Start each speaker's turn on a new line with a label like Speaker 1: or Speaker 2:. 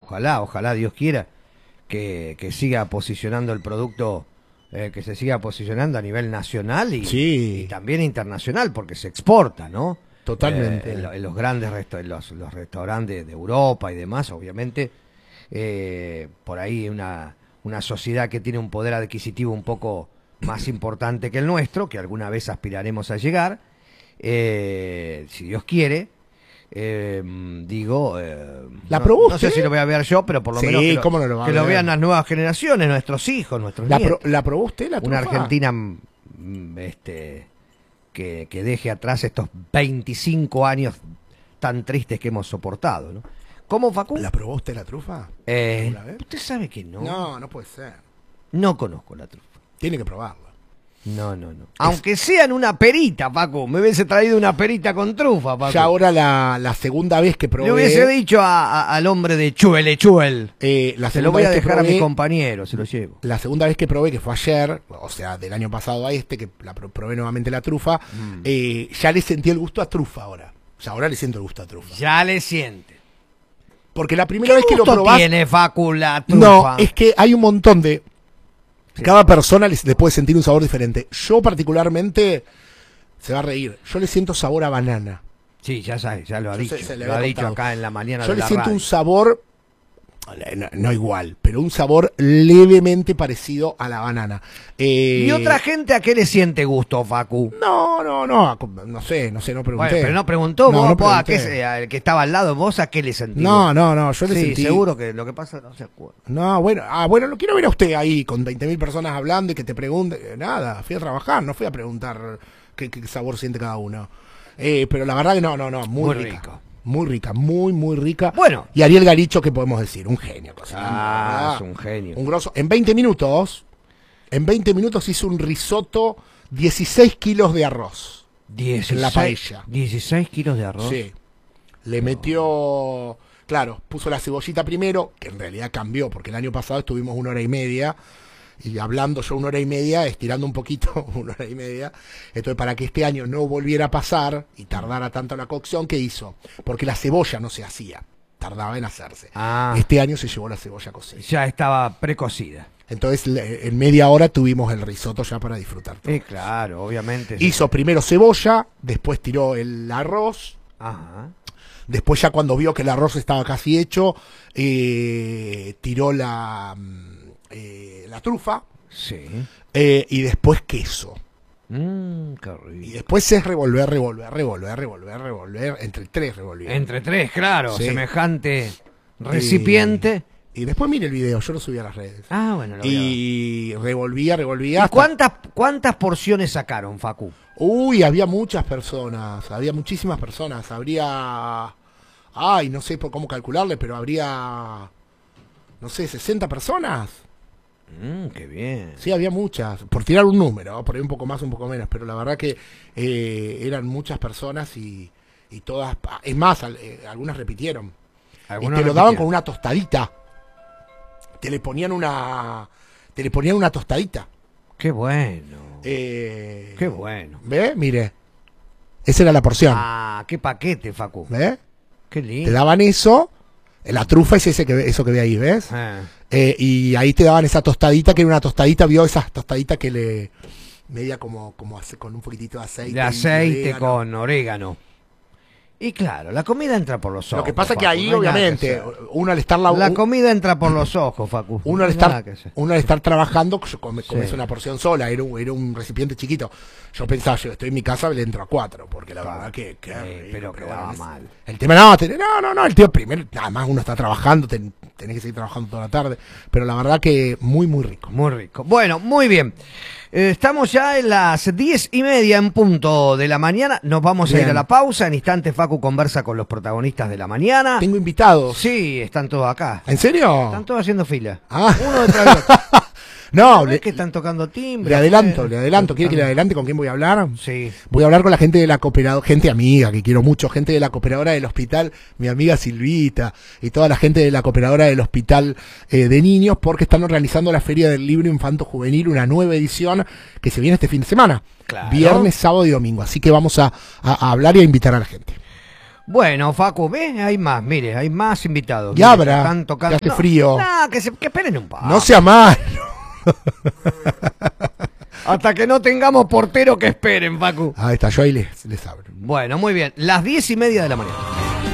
Speaker 1: ojalá Dios quiera que siga posicionando el producto, que se siga posicionando a nivel nacional y también internacional, porque se exporta, ¿no?
Speaker 2: Totalmente.
Speaker 1: En los grandes los restaurantes de Europa y demás, obviamente, por ahí una sociedad que tiene un poder adquisitivo un poco más importante que el nuestro, que alguna vez aspiraremos a llegar, si Dios quiere.
Speaker 2: ¿La probó
Speaker 1: no sé si lo voy a ver yo, pero por lo menos que lo vean las nuevas generaciones, nuestros hijos, nuestros nietos.
Speaker 2: ¿La probó usted, la trufa?
Speaker 1: Una Argentina que deje atrás estos 25 años tan tristes que hemos soportado, ¿no? ¿Cómo, Facu?
Speaker 2: ¿La probó usted la trufa?
Speaker 1: Usted sabe que no.
Speaker 2: No puede ser.
Speaker 1: No conozco la trufa.
Speaker 2: Tiene que probarla.
Speaker 1: No. Aunque sea en una perita, Paco. Me hubiese traído una perita con trufa, Paco.
Speaker 2: Ya ahora la segunda vez que probé...
Speaker 1: Le hubiese dicho al hombre de Chuel. Se lo voy a dejar a mi compañero, se lo llevo.
Speaker 2: La segunda vez que probé, que fue ayer, o sea, del año pasado a que probé nuevamente la trufa, ya le sentí el gusto a trufa ahora. O sea, ahora le siento el gusto a trufa.
Speaker 1: Ya le siente.
Speaker 2: Porque la primera vez que lo probás...
Speaker 1: ¿Qué tiene, Facu, la trufa?
Speaker 2: No, es que hay un montón de... Cada persona le puede sentir un sabor diferente. Yo particularmente, se va a reír, yo le siento sabor a banana.
Speaker 1: Sí, ya sabes, ya lo ha dicho. Lo ha dicho acá en la mañana
Speaker 2: yo
Speaker 1: de la
Speaker 2: le siento
Speaker 1: radio.
Speaker 2: un sabor, no igual, pero un sabor levemente parecido a la banana.
Speaker 1: ¿Y otra gente a qué le siente gusto, Facu?
Speaker 2: No sé, no pregunté.
Speaker 1: Bueno, pero no preguntó,
Speaker 2: no
Speaker 1: vos a
Speaker 2: pregunté.
Speaker 1: qué, al que estaba al lado, vos a qué le sentís.
Speaker 2: No, yo le sentí...
Speaker 1: seguro que lo que pasa no se acuerda.
Speaker 2: No, bueno, lo quiero ver a usted ahí con 20.000 personas hablando y que te pregunte. Nada, fui a trabajar, no fui a preguntar qué sabor siente cada uno. Pero la verdad que no, muy rica. Muy rica, muy rica.
Speaker 1: Bueno.
Speaker 2: Y Ariel Garicho, ¿qué podemos decir? Un genio.
Speaker 1: Es un genio.
Speaker 2: Un grosso. En 20 minutos hizo un risotto, 16 kilos de arroz.
Speaker 1: 16,
Speaker 2: en la paella.
Speaker 1: 16 kilos de arroz.
Speaker 2: Sí. Le metió... Claro, puso la cebollita primero, que en realidad cambió, porque el año pasado estuvimos 1 hora y media, y hablando yo 1 hora y media, estirando un poquito, 1 hora y media. Entonces, para que este año no volviera a pasar y tardara tanto la cocción, ¿qué hizo? Porque la cebolla no se hacía, tardaba en hacerse. Este año se llevó la cebolla cocida.
Speaker 1: Ya estaba precocida.
Speaker 2: Entonces, en media hora tuvimos el risotto ya para disfrutar.
Speaker 1: Claro, obviamente.
Speaker 2: Hizo primero cebolla, después tiró el arroz.
Speaker 1: Ajá.
Speaker 2: Después ya cuando vio que el arroz estaba casi hecho, tiró la trufa.
Speaker 1: Sí.
Speaker 2: Y después queso.
Speaker 1: Qué rico.
Speaker 2: Y después es revolver. Entre tres revolvió.
Speaker 1: Entre tres, claro. Sí. Semejante recipiente.
Speaker 2: Y después mire el video, yo lo subí a las redes.
Speaker 1: Bueno, lo
Speaker 2: y revolvía.
Speaker 1: ¿Y cuántas porciones sacaron, Facu?
Speaker 2: Uy, había muchas personas, había muchísimas personas. Habría... no sé por cómo calcularle, pero habría... No sé, 60 personas.
Speaker 1: Qué bien.
Speaker 2: Sí, había muchas. Por tirar un número, por ahí un poco más, un poco menos. Pero la verdad que eran muchas personas y todas... Es más, algunas repitieron. Y te lo daban con una tostadita. Te le ponían una tostadita.
Speaker 1: Qué bueno. Qué bueno.
Speaker 2: ¿Ve? Mire. Esa era la porción.
Speaker 1: Qué paquete, Facu.
Speaker 2: ¿Ve?
Speaker 1: Qué lindo.
Speaker 2: Te daban eso. La trufa es eso que ve ahí, ¿ves? Y ahí te daban esa tostadita, que era una tostadita, vio esas tostaditas que le media como con un poquitito de aceite.
Speaker 1: De aceite con orégano. Y claro, la comida entra por los ojos.
Speaker 2: Lo que pasa es que ahí, obviamente, uno al estar...
Speaker 1: La comida entra por los ojos, Facu.
Speaker 2: Uno al estar trabajando, comes una porción sola, era un recipiente chiquito. Yo pensaba, yo estoy en mi casa, le entro a 4, porque la verdad que...
Speaker 1: pero quedaba mal.
Speaker 2: El tema no, el tema primero, nada más uno está trabajando, tenés que seguir trabajando toda la tarde, pero la verdad que muy rico.
Speaker 1: Muy rico. Bueno, muy bien. Estamos ya en las 10:30 en punto de la mañana. Nos vamos a ir a la pausa. En instantes Facu conversa con los protagonistas de la mañana.
Speaker 2: Tengo invitados.
Speaker 1: Sí, están todos acá.
Speaker 2: ¿En serio?
Speaker 1: Están todos haciendo fila.
Speaker 2: Uno detrás del otro. No,
Speaker 1: es que están tocando timbre.
Speaker 2: Le adelanto. ¿Quiere que le adelante con quién voy a hablar?
Speaker 1: Sí.
Speaker 2: Voy a hablar con la gente de la cooperadora, gente amiga, que quiero mucho, gente de la cooperadora del hospital, mi amiga Silvita, y toda la gente de la cooperadora del hospital de niños, porque están organizando la Feria del Libro Infanto Juvenil, una nueva edición que se viene este fin de semana. Claro. Viernes, sábado y domingo. Así que vamos a hablar y a invitar a la gente.
Speaker 1: Bueno, Facu, ¿ves? Hay más, mire, hay más invitados.
Speaker 2: Ya
Speaker 1: Mire,
Speaker 2: habrá,
Speaker 1: están tocando.
Speaker 2: que hace frío.
Speaker 1: No, que esperen un poco.
Speaker 2: No sea malo.
Speaker 1: Hasta que no tengamos portero, que esperen, Facu.
Speaker 2: Ahí está, yo ahí les abro.
Speaker 1: Bueno, muy bien. Las 10:30 de la mañana.